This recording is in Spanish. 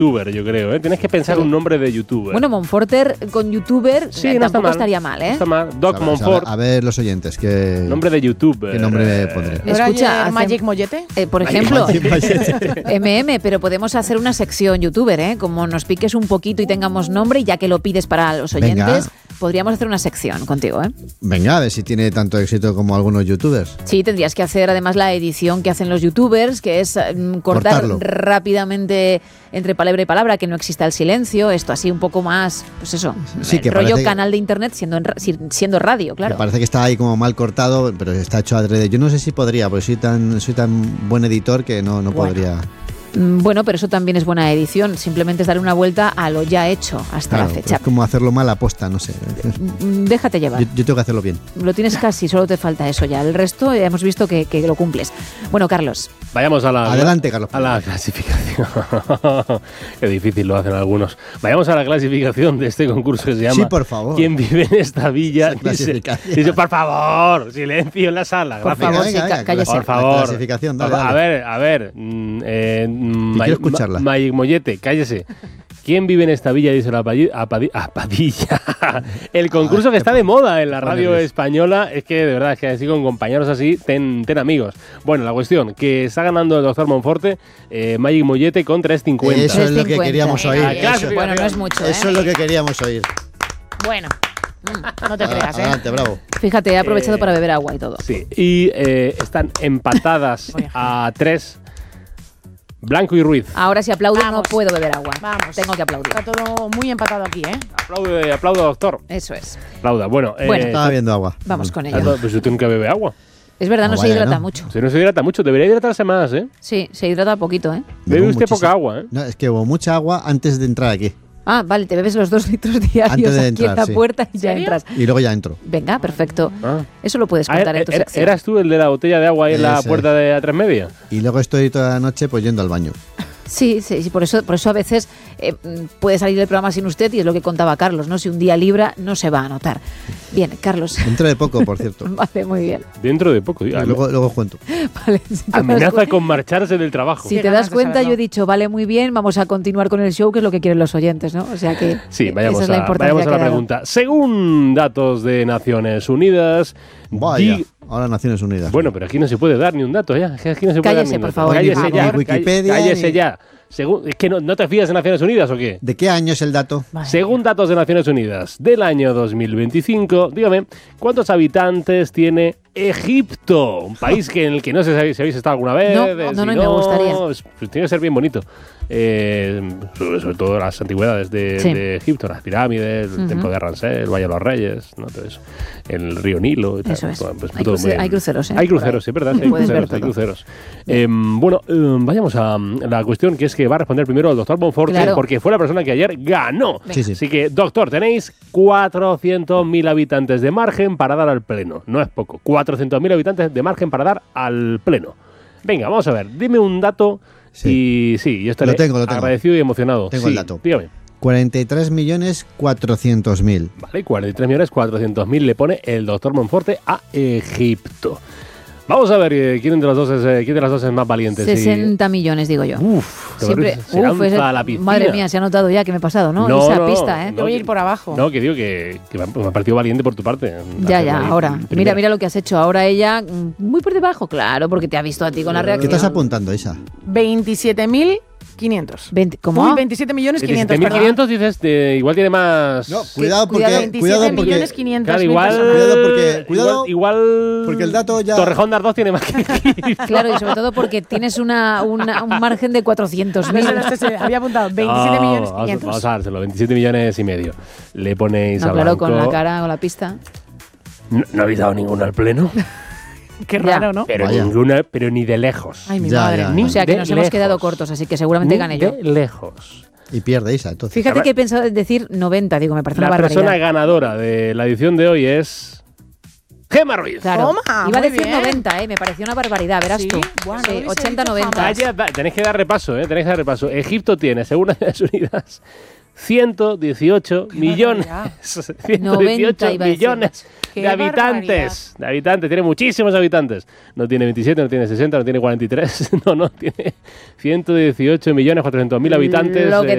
youtuber, yo creo, ¿eh? Tienes que pensar un nombre de youtuber. Bueno, Monforter con youtuber tampoco estaría mal, ¿eh? No está mal. Doc Monfort. A ver los oyentes, ¿qué nombre de youtuber? ¿Qué nombre pondré? Escucha, Magic Mollete. Por ejemplo, pero podemos hacer una sección youtuber, ¿eh? Como nos piques un poquito y tengamos nombre, y ya que lo pides para los oyentes, podríamos hacer una sección contigo, ¿eh? Venga, a ver si tiene tanto éxito como algunos youtubers. Sí, tendrías que hacer además la edición que hacen los youtubers, que es cortarlo rápidamente entre palabra y palabra, que no exista el silencio, esto así un poco más, pues eso, sí, que rollo canal de internet siendo radio, claro. Que parece que está ahí como mal cortado, pero está hecho adrede. Yo no sé si podría, porque soy tan buen editor que no podría. Bueno, pero eso también es buena edición. Simplemente es darle una vuelta a lo ya hecho hasta la fecha. Es como hacerlo mal a posta, no sé. Déjate llevar. Yo tengo que hacerlo bien. Lo tienes casi, solo te falta eso ya. El resto ya hemos visto que lo cumples. Bueno, Carlos. Vayamos a la... Adelante, Carlos. A la clasificación. Qué difícil lo hacen algunos. Vayamos a la clasificación de este concurso que se llama... Sí, por favor. ¿Quién vive en esta villa? Dice, por favor, silencio en la sala. Por favor, cállese. Por favor. La clasificación, dale. A ver. Quiero escucharla. Magic Mollete, cállese. ¿Quién vive en esta villa? Dice la Padilla. El concurso que está de moda en la radio española. Es que, de verdad, es que así con compañeros así, ten amigos. Bueno, la cuestión, que está ganando el doctor Monforte, Magic Mollete con 3.50. Eso es lo que queríamos oír. Bueno, no es mucho, Eso es lo que queríamos oír. Bueno, no te creas, ¿eh? Adelante, bravo. Fíjate, he aprovechado para beber agua y todo. Sí, y están empatadas a 3. Blanco y Ruiz. Ahora si aplaudo no puedo beber agua. Vamos. Tengo que aplaudir. Está todo muy empatado aquí, ¿eh? Aplaudo, doctor. Eso es. Aplauda. Bueno, estaba bebiendo agua. Vamos con ello. Pues yo tengo que beber agua. Es verdad, no se hidrata mucho. Si no se hidrata mucho, debería hidratarse más, ¿eh? Sí, se hidrata poquito, ¿eh? Bebe usted poca agua, ¿eh? No, es que hubo mucha agua antes de entrar aquí. Ah, vale, te bebes los 2 litros diarios antes de aquí entrar, en la puerta y ya entras. Y luego ya entro. Venga, perfecto. Eso lo puedes contar en tu sección. ¿Eras tú el de la botella de agua ahí en la puerta de A3 Media? Y luego estoy toda la noche pues yendo al baño. Sí, por eso a veces puede salir del programa sin usted, y es lo que contaba Carlos, ¿no? Si un día libra, no se va a notar. Bien, Carlos. Dentro de poco, por cierto. Vale, muy bien. Dentro de poco. Luego os cuento. Vale, amenaza con marcharse del trabajo. Si te das cuenta, yo he dicho, vale, muy bien, vamos a continuar con el show, que es lo que quieren los oyentes, ¿no? O sea que sí, vayamos esa es la importancia. Vayamos a la pregunta. Según datos de Naciones Unidas... Vaya, ahora Naciones Unidas. Bueno, pero aquí no se puede dar ni un dato, ya. Aquí no se puede cállese, dar por favor. Cállese ya. Wikipedia. Cállese ya. ¿Es que no te fías de Naciones Unidas o qué? ¿De qué año es el dato? Según datos de Naciones Unidas del año 2025, dígame, ¿cuántos habitantes tiene Egipto? Un país en el que no sé si habéis estado alguna vez. No, me gustaría. Pues tiene que ser bien bonito. Sobre todo las antigüedades de Egipto, las pirámides, el templo de Ramsés, el Valle de los Reyes, ¿no? Todo eso. El río Nilo y tal. Eso es. Pues, hay cruceros, ¿eh? Hay cruceros, sí, ¿verdad? Sí, hay cruceros. Vayamos a la cuestión, que es que va a responder primero el doctor Monforte, porque fue la persona que ayer ganó. Sí. Así que, doctor, tenéis 400.000 habitantes de margen para dar al pleno. No es poco. 400.000 habitantes de margen para dar al pleno. Venga, vamos a ver. Dime un dato. Sí. Y yo estaré lo tengo. agradecido y emocionado. Tengo el dato. Dígame. 43.400.000. Vale, 43.400.000 le pone el doctor Monforte a Egipto. Vamos a ver quién de las dos es más valiente. 60 millones, digo yo. Siempre se lanza a la piscina. Madre mía, se ha notado ya que me he pasado, ¿no? Esa pista, ¿eh? Te voy a ir por abajo. No, que digo que me ha parecido valiente por tu parte. Ya, ahora. Mira lo que has hecho. Ahora ella, muy por debajo, claro, porque te ha visto a ti con la reacción. ¿Qué estás apuntando, Isa? 27.500. ¿Cómo? 27.500.000. 27.500 dices, igual tiene más... No, cuidado porque... 27.500.000. Claro, igual porque el dato ya... Torrejón de Ardoz tiene más que... Claro, y sobre todo porque tienes un margen de 400.000. Había apuntado 27.500.000. Vamos a dárselo, 27 millones y medio. Le ponéis a claro, Blanco. con la cara, con la pista. No habéis dado ninguno al pleno. Qué raro, ¿no? Pero ninguna, pero ni de lejos. Ay, mi madre. O sea que nos hemos quedado cortos, así que seguramente gané yo. De lejos. Y pierde Isa, entonces. Fíjate que he pensado en decir 90, digo, me parece una barbaridad. La persona ganadora de la edición de hoy es... Gemma Ruiz. Claro. Toma, iba a decir bien. 90, me pareció una barbaridad, verás tú. Bueno, sí, 80-90. Tenéis que dar repaso, tenéis que dar repaso. Egipto tiene, según Naciones Unidas, 118 millones. 118 millones de habitantes. Tiene muchísimos habitantes. No tiene 27, no tiene 60, no tiene 43. No, tiene 118.400.000 habitantes. Lo que